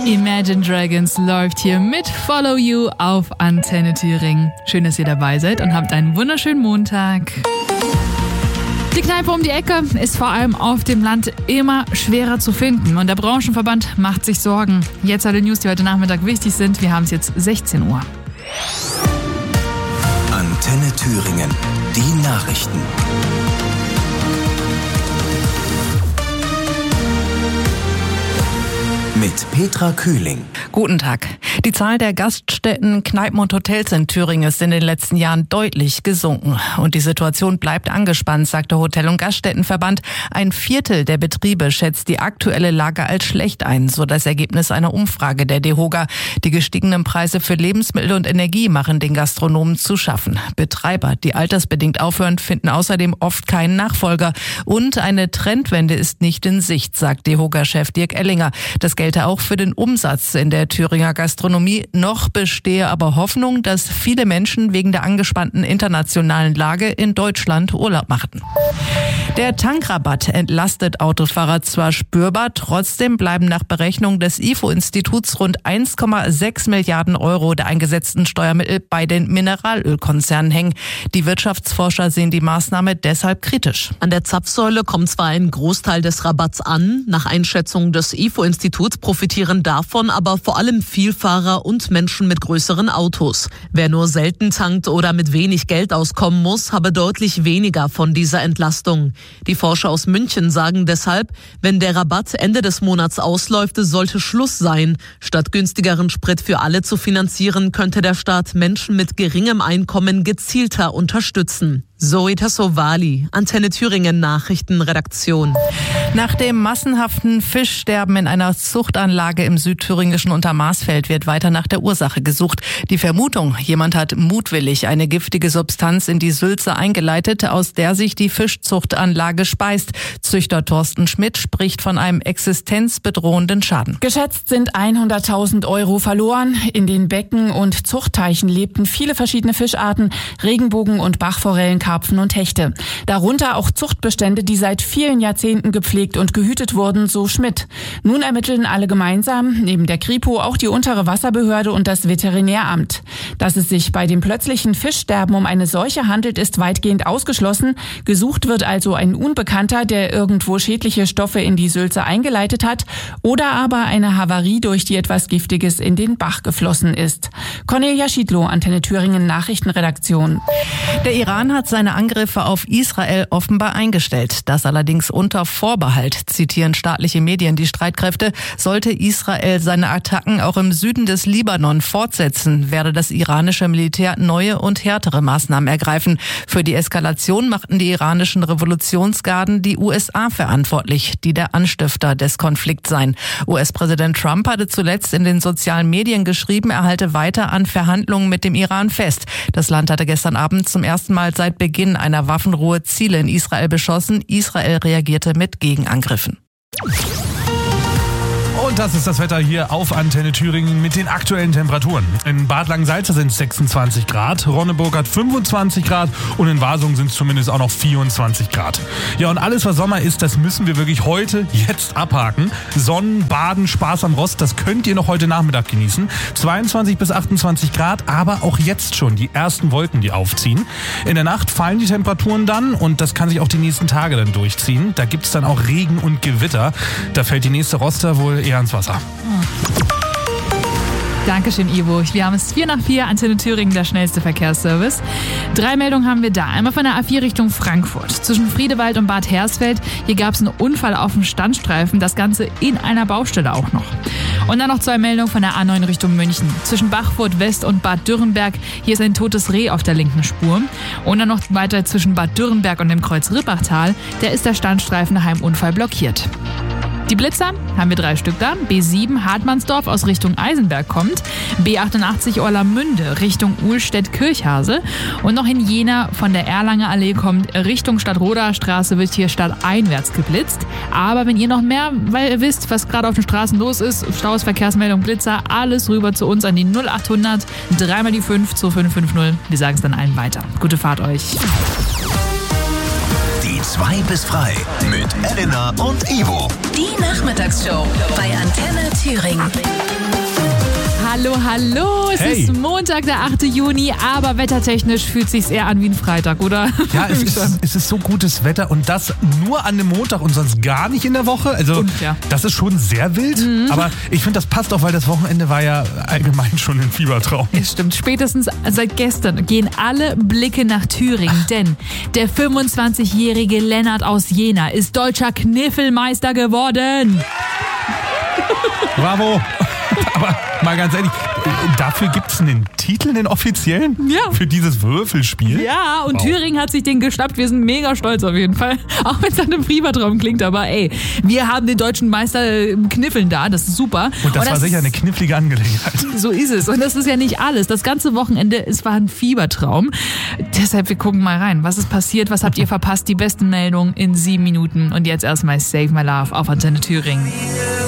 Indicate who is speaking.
Speaker 1: Imagine Dragons läuft hier mit Follow You auf Antenne Thüringen. Schön, dass ihr dabei seid und habt einen wunderschönen Montag. Die Kneipe um die Ecke ist vor allem auf dem Land immer schwerer zu finden und der Branchenverband macht sich Sorgen. Jetzt alle News, die heute Nachmittag wichtig sind. Wir haben es jetzt 16 Uhr.
Speaker 2: Antenne Thüringen, die Nachrichten. Mit Petra Kühling.
Speaker 3: Guten Tag. Die Zahl der Gaststätten, Kneipen und Hotels in Thüringen ist in den letzten Jahren deutlich gesunken. Und die Situation bleibt angespannt, sagt der Hotel- und Gaststättenverband. 1/4 der Betriebe schätzt die aktuelle Lage als schlecht ein, so das Ergebnis einer Umfrage der DEHOGA. Die gestiegenen Preise für Lebensmittel und Energie machen den Gastronomen zu schaffen. Betreiber, die altersbedingt aufhören, finden außerdem oft keinen Nachfolger. Und eine Trendwende ist nicht in Sicht, sagt DEHOGA-Chef Dirk Ellinger. Das gelte auch für den Umsatz in der Thüringer Gastronomie. Noch bestehe aber Hoffnung, dass viele Menschen wegen der angespannten internationalen Lage in Deutschland Urlaub machten. Der Tankrabatt entlastet Autofahrer zwar spürbar, trotzdem bleiben nach Berechnung des IFO-Instituts rund 1,6 Milliarden Euro der eingesetzten Steuermittel bei den Mineralölkonzernen hängen. Die Wirtschaftsforscher sehen die Maßnahme deshalb kritisch.
Speaker 4: An der Zapfsäule kommt zwar ein Großteil des Rabatts an, nach Einschätzung des IFO-Instituts profitieren davon aber vor allem Vielfahrer und Menschen mit größeren Autos. Wer nur selten tankt oder mit wenig Geld auskommen muss, habe deutlich weniger von dieser Entlastung. Die Forscher aus München sagen deshalb, wenn der Rabatt Ende des Monats ausläuft, sollte Schluss sein. Statt günstigeren Sprit für alle zu finanzieren, könnte der Staat Menschen mit geringem Einkommen gezielter unterstützen. Zoe Tassovali, Antenne Thüringen Nachrichtenredaktion.
Speaker 3: Nach dem massenhaften Fischsterben in einer Zuchtanlage im südthüringischen Untermaßfeld wird weiter nach der Ursache gesucht. Die Vermutung, jemand hat mutwillig eine giftige Substanz in die Sülze eingeleitet, aus der sich die Fischzuchtanlage speist. Züchter Thorsten Schmidt spricht von einem existenzbedrohenden Schaden.
Speaker 5: Geschätzt sind 100.000 Euro verloren. In den Becken und Zuchtteichen lebten viele verschiedene Fischarten, Regenbogen- und Bachforellen, Karpfen und Hechte. Darunter auch Zuchtbestände, die seit vielen Jahrzehnten gepflegt und gehütet wurden, so Schmidt. Nun ermitteln alle gemeinsam, neben der Kripo auch die untere Wasserbehörde und das Veterinäramt. Dass es sich bei dem plötzlichen Fischsterben um eine Seuche handelt, ist weitgehend ausgeschlossen. Gesucht wird also ein Unbekannter, der irgendwo schädliche Stoffe in die Sülze eingeleitet hat oder aber eine Havarie, durch die etwas Giftiges in den Bach geflossen ist. Cornelia Schiedlow, Antenne Thüringen Nachrichtenredaktion.
Speaker 3: Der Iran hat seine Angriffe auf Israel offenbar eingestellt. Das allerdings unter Vorbehalt, zitieren staatliche Medien die Streitkräfte. Sollte Israel seine Attacken auch im Süden des Libanon fortsetzen, werde das iranische Militär neue und härtere Maßnahmen ergreifen. Für die Eskalation machten die iranischen Revolutionsgarden die USA verantwortlich, die der Anstifter des Konflikts seien. US-Präsident Trump hatte zuletzt in den sozialen Medien geschrieben, er halte weiter an Verhandlungen mit dem Iran fest. Das Land hatte gestern Abend zum ersten Mal seit Beginn einer Waffenruhe Ziele in Israel beschossen. Israel reagierte mit Gegenangriffen.
Speaker 6: Und das ist das Wetter hier auf Antenne Thüringen mit den aktuellen Temperaturen. In Bad Langensalza sind es 26 Grad, Ronneburg hat 25 Grad und in Wasungen sind es zumindest auch noch 24 Grad. Ja, und alles, was Sommer ist, das müssen wir wirklich heute, jetzt abhaken. Sonnen, Baden, Spaß am Rost, das könnt ihr noch heute Nachmittag genießen. 22 bis 28 Grad, aber auch jetzt schon die ersten Wolken, die aufziehen. In der Nacht fallen die Temperaturen dann und das kann sich auch die nächsten Tage dann durchziehen. Da gibt es dann auch Regen und Gewitter. Da fällt die nächste Roster wohl eher ans Wasser.
Speaker 1: Dankeschön, Ivo. Wir haben es 4 nach 4, Antenne Thüringen, der schnellste Verkehrsservice. 3 Meldungen haben wir da. Einmal von der A4 Richtung Frankfurt. Zwischen Friedewald und Bad Hersfeld. Hier gab es einen Unfall auf dem Standstreifen. Das Ganze in einer Baustelle auch noch. Und dann noch 2 Meldungen von der A9 Richtung München. Zwischen Bachfurt West und Bad Dürrenberg. Hier ist ein totes Reh auf der linken Spur. Und dann noch weiter zwischen Bad Dürrenberg und dem Kreuz Rippachtal. Da ist der Standstreifen nach einem Unfall blockiert. Die Blitzer haben wir 3 Stück da. B7 Hartmannsdorf aus Richtung Eisenberg kommt. B88 Orlamünde Richtung Uhlstedt-Kirchhase. Und noch in Jena von der Erlanger Allee kommt Richtung Stadtroder Straße, wird hier stadteinwärts geblitzt. Aber wenn ihr noch mehr wisst, was gerade auf den Straßen los ist, Staus, Verkehrsmeldung, Blitzer, alles rüber zu uns an die 0800 3 mal die 5 2550. Wir sagen es dann allen weiter. Gute Fahrt euch.
Speaker 2: Die 2 bis frei mit Elena und Ivo.
Speaker 7: Die Nachmittagsshow bei Antenne Thüringen.
Speaker 1: Hallo. Es ist Montag, der 8. Juni, aber wettertechnisch fühlt sich's eher an wie ein Freitag, oder?
Speaker 6: Ja, es ist so gutes Wetter und das nur an dem Montag und sonst gar nicht in der Woche. Also das ist schon sehr wild, aber ich finde, das passt auch, weil das Wochenende war ja allgemein schon ein Fiebertraum.
Speaker 1: Es stimmt, spätestens seit gestern gehen alle Blicke nach Thüringen, denn der 25-jährige Lennart aus Jena ist deutscher Kniffelmeister geworden.
Speaker 6: Bravo. Aber mal ganz ehrlich, dafür gibt es einen Titel, einen offiziellen?
Speaker 1: Ja.
Speaker 6: Für dieses Würfelspiel?
Speaker 1: Ja, und Thüringen hat sich den geschnappt. Wir sind mega stolz auf jeden Fall. Auch wenn es nach einem Fiebertraum klingt, aber wir haben den deutschen Meister im Kniffeln da. Das ist super.
Speaker 6: Und das war sicher eine knifflige Angelegenheit.
Speaker 1: So ist es. Und das ist ja nicht alles. Das ganze Wochenende, es war ein Fiebertraum. Deshalb, wir gucken mal rein. Was ist passiert? Was habt ihr verpasst? Die besten Meldungen in 7 Minuten. Und jetzt erstmal Save My Love auf Antenne Thüringen.